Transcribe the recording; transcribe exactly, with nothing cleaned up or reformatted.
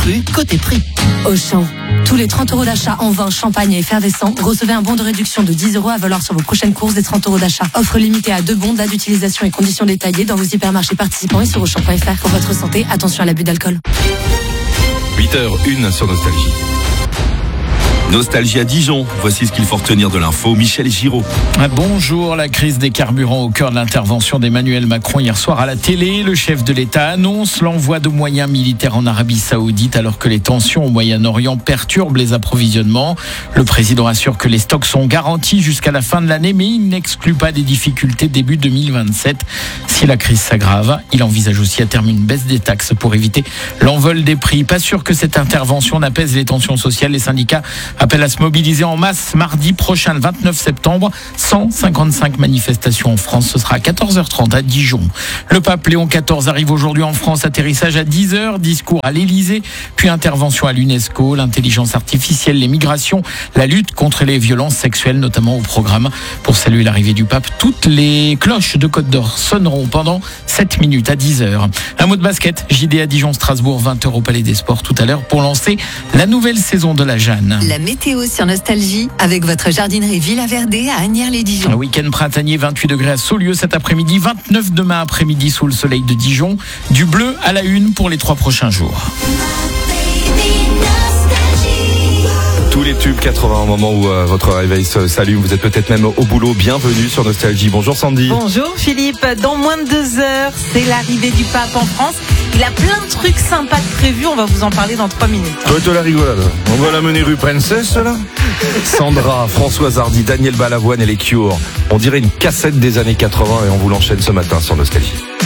inclus côté prix. Auchan. Tous les trente euros d'achat en vin, champagne et effervescent, recevez un bon de réduction de dix euros à valoir sur vos prochaines courses des trente euros d'achat. Offre limitée à deux bons, date d'utilisation et conditions détaillées dans vos hypermarchés participants et sur auchan point f r. Pour votre santé, attention à l'abus d'alcool. huit heures une sur Nostalgie. Nostalgie à Dijon, voici ce qu'il faut retenir de l'info. Michel Giraud. Bonjour, la crise des carburants au cœur de l'intervention d'Emmanuel Macron hier soir à la télé. Le chef de l'État annonce l'envoi de moyens militaires en Arabie Saoudite alors que les tensions au Moyen-Orient perturbent les approvisionnements. Le président assure que les stocks sont garantis jusqu'à la fin de l'année, mais il n'exclut pas des difficultés début deux mille vingt-sept. Si la crise s'aggrave, il envisage aussi à terme une baisse des taxes pour éviter l'envol des prix. Pas sûr que cette intervention n'apaise les tensions sociales. Les syndicats appellent à se mobiliser en masse mardi prochain, le vingt-neuf septembre. cent cinquante-cinq manifestations en France. Ce sera à quatorze heures trente à Dijon. Le pape Léon quatorze arrive aujourd'hui en France. Atterrissage à dix heures. Discours à l'Élysée. Puis intervention à l'UNESCO. L'intelligence artificielle, les migrations, la lutte contre les violences sexuelles, notamment au programme. Pour saluer l'arrivée du pape, toutes les cloches de Côte d'Or sonneront pendant sept minutes à dix heures. Un mot de basket. J D à Dijon, Strasbourg, vingt heures au Palais des Sports tout à l'heure pour lancer la nouvelle saison de la Jeanne. La météo sur Nostalgie avec votre jardinerie Villa Verdé à Asnières-les-Dijon. Un week-end printanier, vingt-huit degrés à Saulieu cet après-midi, vingt-neuf demain après-midi sous le soleil de Dijon. Du bleu à la une pour les trois prochains jours. Tous les tubes quatre-vingts au moment où euh, votre réveil se s'allume. Vous êtes peut-être même au boulot. Bienvenue sur Nostalgie. Bonjour Sandy. Bonjour Philippe. Dans moins de deux heures, c'est l'arrivée du pape en France. Il a plein de trucs sympas de prévus. On va vous en parler dans trois minutes. Toi, de la rigolade. On va la mener rue Princesse, là. Sandra, Françoise Hardy, Daniel Balavoine et les Cure. On dirait une cassette des années quatre-vingts et on vous l'enchaîne ce matin sur Nostalgie.